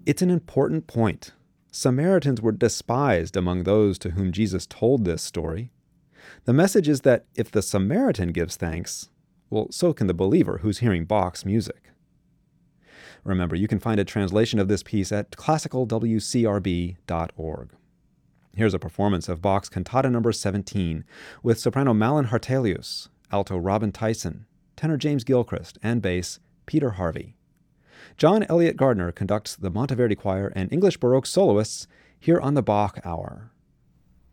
It's an important point. Samaritans were despised among those to whom Jesus told this story. The message is that if the Samaritan gives thanks, well, so can the believer who's hearing Bach's music. Remember, you can find a translation of this piece at classicalwcrb.org. Here's a performance of Bach's Cantata No. 17 with soprano Malin Hartelius, alto Robin Tyson, tenor James Gilchrist, and bass Peter Harvey. John Elliott Gardner conducts the Monteverdi Choir and English Baroque soloists here on the Bach Hour.